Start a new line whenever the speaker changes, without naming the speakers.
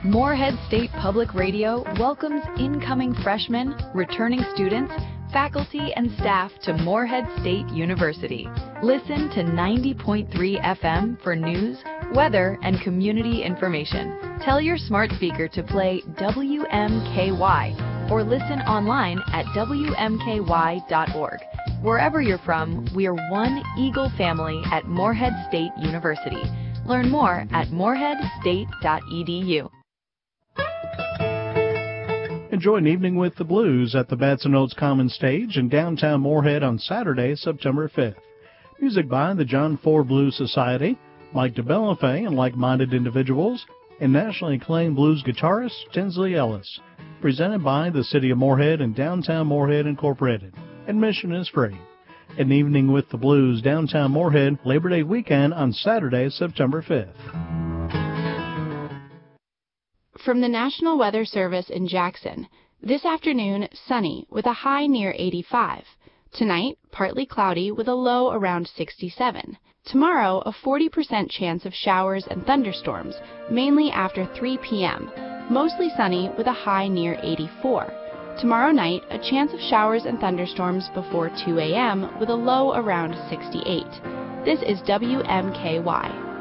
Morehead State Public Radio welcomes incoming freshmen, returning students, faculty, and staff to Morehead State University. Listen to 90.3 FM for news, weather, and community information. Tell your smart speaker to play WMKY or listen online at WMKY.org. Wherever you're from, we are one Eagle family at Morehead State University. Learn more at moreheadstate.edu.
Enjoy an evening with the blues at the Batson Oaks Common Stage in downtown Morehead on Saturday, September 5th. Music by the John Ford Blues Society, Mike DeBellafay and like-minded individuals, and nationally acclaimed blues guitarist Tinsley Ellis. Presented by the City of Morehead and Downtown Morehead Incorporated. Admission is free. An evening with the blues, downtown Morehead, Labor Day weekend on Saturday, September 5th.
From the National Weather Service in Jackson, this afternoon, sunny with a high near 85. Tonight, partly cloudy with a low around 67. Tomorrow, a 40% chance of showers and thunderstorms, mainly after 3 p.m. Mostly sunny with a high near 84. Tomorrow night, a chance of showers and thunderstorms before 2 a.m. with a low around 68. This is WMKY.